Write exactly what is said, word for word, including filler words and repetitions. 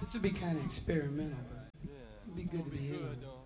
This would be kind of experimental, but Yeah. it'd be good to be Good, in. though.